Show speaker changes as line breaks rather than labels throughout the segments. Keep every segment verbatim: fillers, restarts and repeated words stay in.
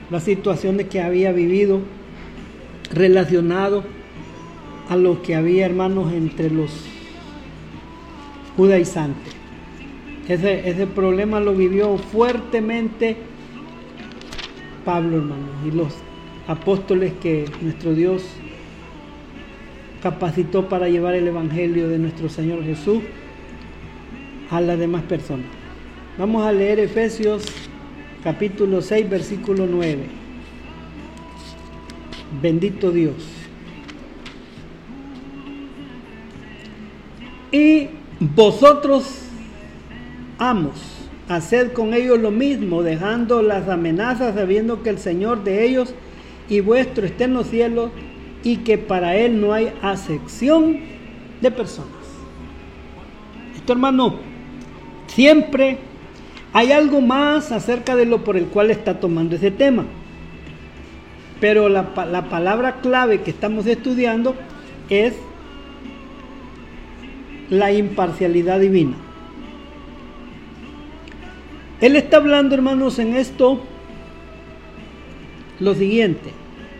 las situaciones que había vivido relacionado a lo que había, hermanos, entre los judaizantes. Ese, ese problema lo vivió fuertemente Pablo, hermanos, y los apóstoles que nuestro Dios capacitó para llevar el evangelio de nuestro Señor Jesús a las demás personas. Vamos a leer Efesios capítulo seis, versículo nueve. Bendito Dios. Y vosotros, amos, haced con ellos lo mismo, dejando las amenazas, sabiendo que el Señor de ellos y vuestro está en los cielos, y que para Él no hay acepción de personas. Esto, hermano, siempre hay algo más acerca de lo por el cual está tomando ese tema. Pero la, la palabra clave que estamos estudiando es la imparcialidad divina. Él está hablando, hermanos, en esto lo siguiente: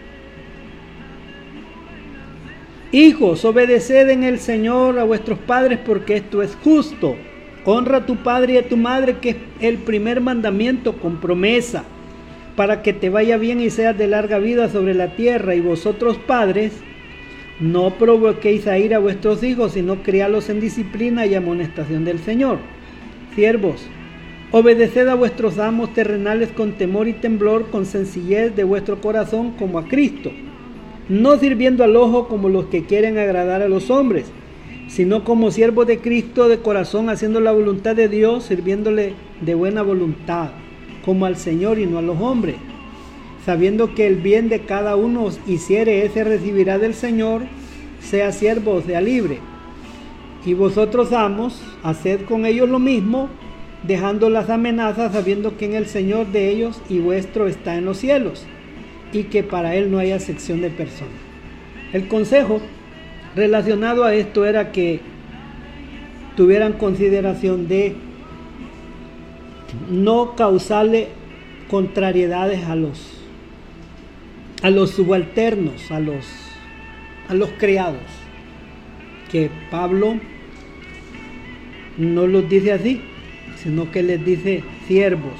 hijos, obedeced en el Señor a vuestros padres, porque esto es justo. Honra a tu padre y a tu madre, que es el primer mandamiento con promesa, para que te vaya bien y seas de larga vida sobre la tierra. Y vosotros, padres, no provoquéis a ira a vuestros hijos, sino criadlos en disciplina y amonestación del Señor. Siervos, obedeced a vuestros amos terrenales con temor y temblor, con sencillez de vuestro corazón, como a Cristo, no sirviendo al ojo como los que quieren agradar a los hombres, sino como siervos de Cristo de corazón, haciendo la voluntad de Dios, sirviéndole de buena voluntad, como al Señor y no a los hombres, sabiendo que el bien de cada uno os hiciere, ese recibirá del Señor, sea siervo o sea libre. Y vosotros, amos, haced con ellos lo mismo, dejando las amenazas, sabiendo que en el Señor de ellos y vuestro está en los cielos, y que para Él no hay acepción de personas. El consejo relacionado a esto era que tuvieran consideración de no causarle contrariedades a los a los subalternos, a los a los criados, que Pablo no los dice así, sino que les dice siervos.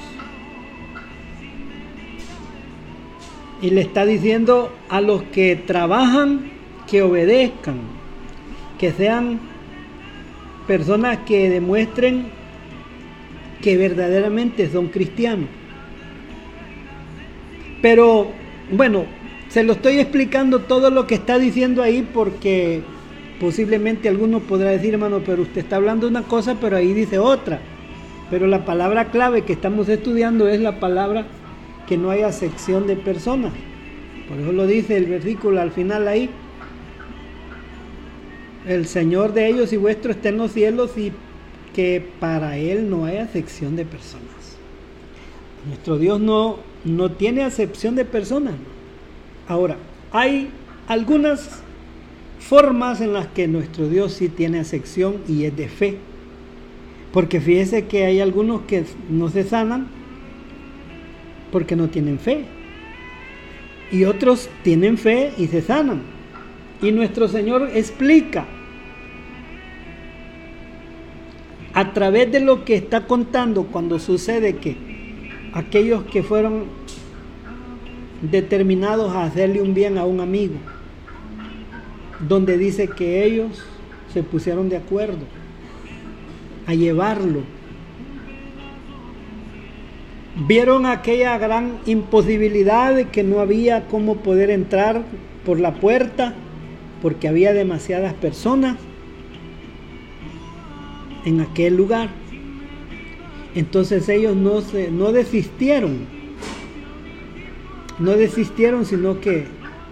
Y le está diciendo a los que trabajan que obedezcan, que sean personas que demuestren que verdaderamente son cristianos. Pero bueno, se lo estoy explicando todo lo que está diciendo ahí, porque posiblemente alguno podrá decir, hermano, pero usted está hablando una cosa, pero ahí dice otra. Pero la palabra clave que estamos estudiando es la palabra que no hay acepción de personas. Por eso lo dice el versículo al final ahí: el Señor de ellos y vuestro está en los cielos, y que para Él no hay acepción de personas. Nuestro Dios no, no tiene acepción de personas. Ahora, hay algunas formas en las que nuestro Dios sí tiene acepción, y es de fe. Porque fíjese que hay algunos que no se sanan porque no tienen fe, y otros tienen fe y se sanan. Y nuestro Señor explica a través de lo que está contando cuando sucede que aquellos que fueron determinados a hacerle un bien a un amigo, donde dice que ellos se pusieron de acuerdo a llevarlo. Vieron aquella gran imposibilidad de que no había cómo poder entrar por la puerta, porque había demasiadas personas en aquel lugar. Entonces ellos no, se, no desistieron, no desistieron, sino que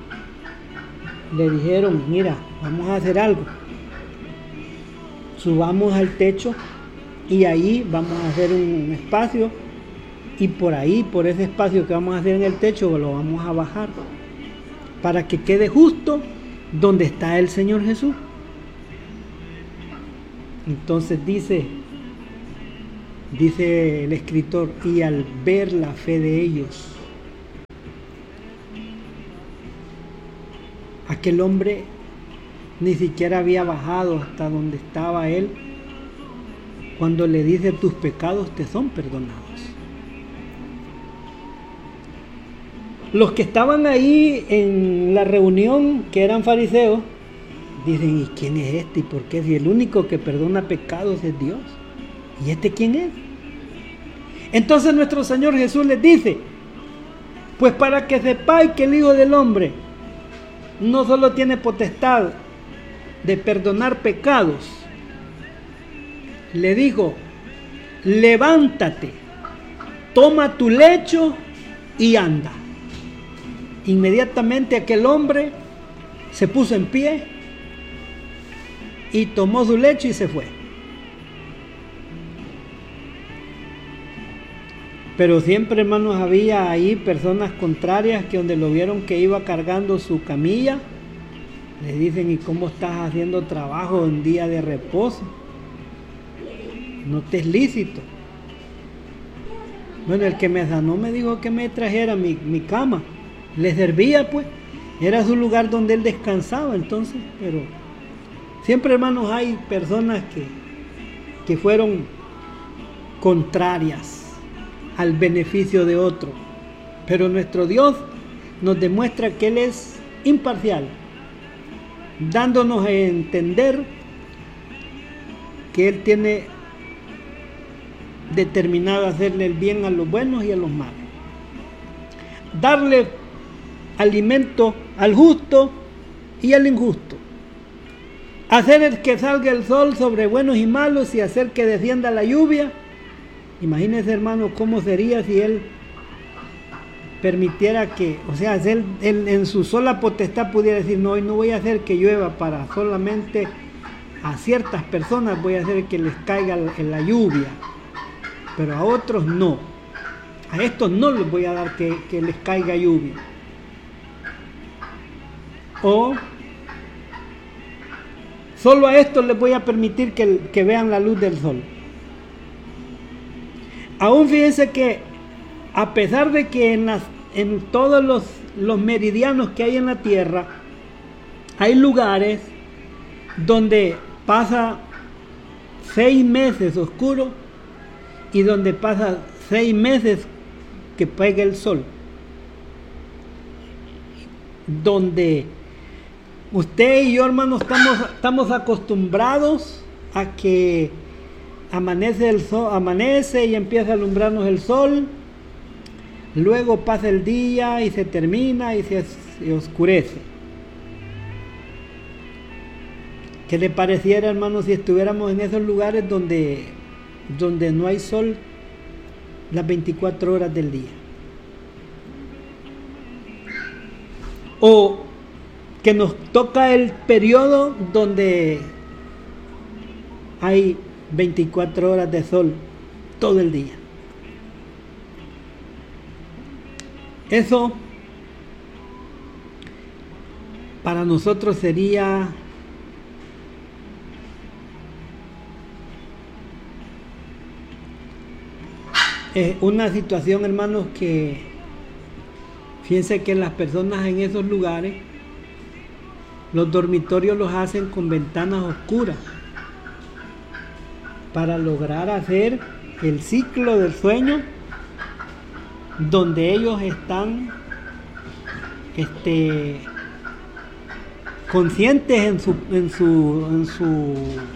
le dijeron: mira, vamos a hacer algo, subamos al techo y ahí vamos a hacer un espacio, y por ahí, por ese espacio que vamos a hacer en el techo, lo vamos a bajar para que quede justo donde está el Señor Jesús. Entonces dice, dice el escritor, y al ver la fe de ellos, Aquel hombre ni siquiera había bajado hasta donde estaba él cuando le dice: tus pecados te son perdonados. Los que estaban ahí en la reunión, que eran fariseos, dicen: ¿y quién es este? ¿Y por qué? Si el único que perdona pecados es Dios. ¿Y este quién es? Entonces nuestro Señor Jesús les dice: pues para que sepáis que el Hijo del Hombre no solo tiene potestad de perdonar pecados, le dijo: levántate, toma tu lecho y anda. Inmediatamente aquel hombre se puso en pie y tomó su lecho y se fue. Pero siempre, hermanos, había ahí personas contrarias que donde lo vieron que iba cargando su camilla, le dicen: ¿y cómo estás haciendo trabajo en día de reposo? No te es lícito. Bueno, el que me sanó me dijo que me trajera mi, mi cama. Le servía, pues. Era su lugar donde él descansaba, entonces. Pero siempre, hermanos, hay personas que, que fueron contrarias al beneficio de otro. Pero nuestro Dios nos demuestra que Él es imparcial, dándonos a entender que Él tiene determinado hacerle el bien a los buenos y a los malos. Darle alimento al justo y al injusto. Hacer que salga el sol sobre buenos y malos y hacer que descienda la lluvia. Imagínense, hermano, cómo sería si Él permitiera que, o sea, él, él en su sola potestad pudiera decir: no, hoy no voy a hacer que llueva para solamente a ciertas personas, voy a hacer que les caiga en la lluvia, pero a otros no. A estos no les voy a dar que, que les caiga lluvia. O solo a estos les voy a permitir que, que vean la luz del sol. Aún fíjense que a pesar de que en, las, en todos los, los meridianos que hay en la tierra hay lugares donde pasa seis meses oscuro y donde pasa seis meses que pega el sol, donde usted y yo, hermanos, estamos, estamos acostumbrados a que amanece el sol, amanece y empieza a alumbrarnos el sol, luego pasa el día y se termina y se, se oscurece. ¿Qué le pareciera, hermanos, si estuviéramos en esos lugares donde, donde no hay sol las veinticuatro horas del día? O que nos toca el periodo donde hay veinticuatro horas de sol todo el día. Eso para nosotros sería eh, una situación, hermanos, que fíjense que las personas en esos lugares, los dormitorios los hacen con ventanas oscuras para lograr hacer el ciclo del sueño, donde ellos están este, conscientes en su, en su, en su,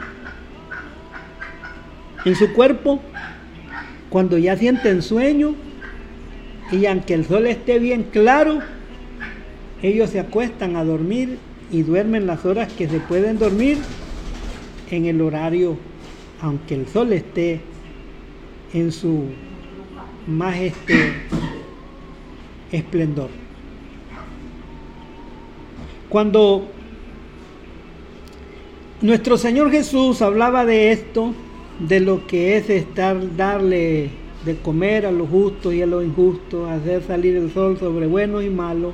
en su cuerpo, cuando ya sienten sueño, y aunque el sol esté bien claro, ellos se acuestan a dormir y duermen las horas que se pueden dormir en el horario, aunque el sol esté en su más este esplendor. Cuando nuestro Señor Jesús hablaba de esto, de lo que es estar, darle de comer a los justos y a los injustos, hacer salir el sol sobre buenos y malos,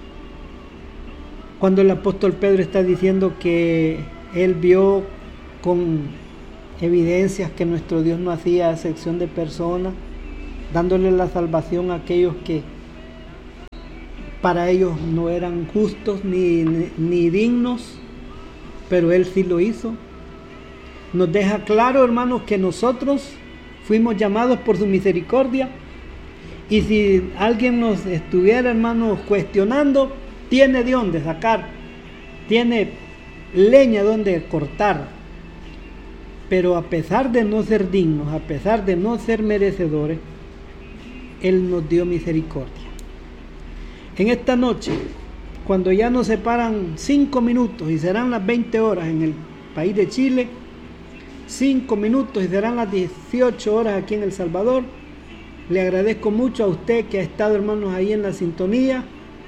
cuando el apóstol Pedro está diciendo que él vio con evidencias que nuestro Dios no hacía acepción de personas, dándole la salvación a aquellos que, para ellos no eran justos ni, ni, ni dignos, pero Él sí lo hizo. Nos deja claro, hermanos, que nosotros fuimos llamados por su misericordia, y si alguien nos estuviera, hermanos, cuestionando, tiene de dónde sacar, tiene leña donde cortar. Pero a pesar de no ser dignos, a pesar de no ser merecedores, Él nos dio misericordia. En esta noche, cuando ya nos separan cinco minutos y serán las veinte horas en el país de Chile, cinco minutos y serán las dieciocho horas aquí en El Salvador, le agradezco mucho a usted que ha estado, hermanos, ahí en la sintonía,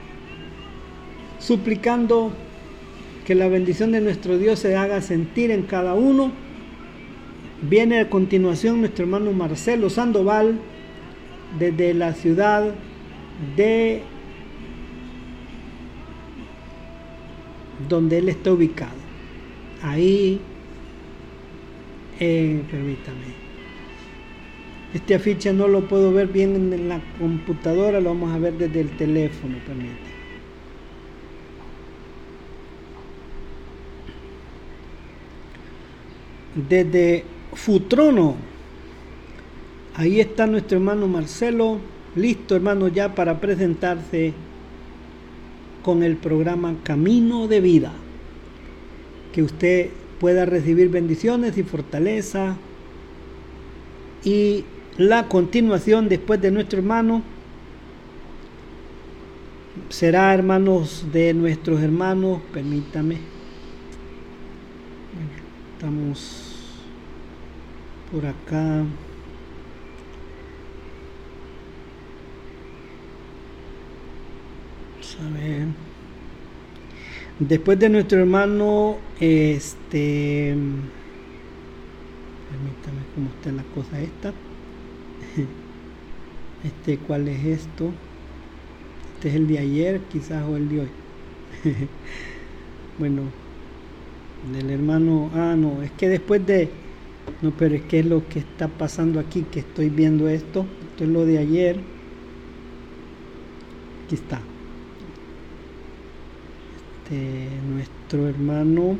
suplicando que la bendición de nuestro Dios se haga sentir en cada uno. Viene a continuación nuestro hermano Marcelo Sandoval desde la ciudad de donde él está ubicado. Ahí, eh, permítame. Este afiche no lo puedo ver bien en la computadora, lo vamos a ver desde el teléfono, permítame. Desde Futrono, ahí está nuestro hermano Marcelo, listo, hermano, ya para presentarse con el programa Camino de Vida, que usted pueda recibir bendiciones y fortaleza. Y la continuación después de nuestro hermano será, hermanos, de nuestros hermanos, permítame, estamos por acá. Vamos a ver. Después de nuestro hermano, este, permítame cómo está la cosa esta. Este, ¿cuál es esto? Este es el de ayer, quizás, o el de hoy. Bueno, del hermano, ah, no, es que después de, no, pero es que es lo que está pasando aquí, que estoy viendo esto. Esto es lo de ayer. Aquí está. Este, nuestro hermano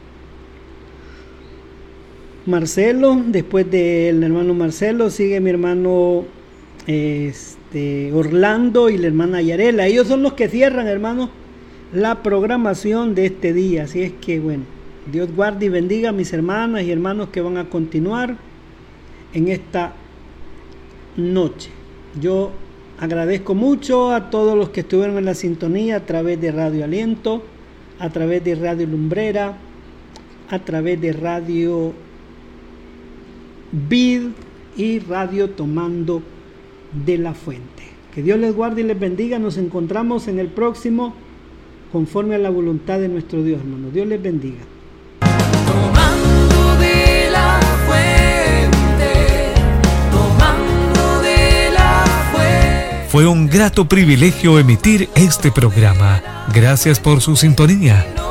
Marcelo. Después del hermano Marcelo sigue mi hermano este, Orlando y la hermana Yarela. Ellos son los que cierran, hermanos, la programación de este día. Así es que, bueno, Dios guarde y bendiga a mis hermanas y hermanos que van a continuar en esta noche. Yo agradezco mucho a todos los que estuvieron en la sintonía a través de Radio Aliento, a través de Radio Lumbrera, a través de Radio Vid y Radio Tomando de la Fuente. Que Dios les guarde y les bendiga. Nos encontramos en el próximo, conforme a la voluntad de nuestro Dios, hermano. Dios les bendiga.
Tomando de la fuente, tomando de la fuente.
Fue un grato privilegio emitir este programa. Gracias por su sintonía.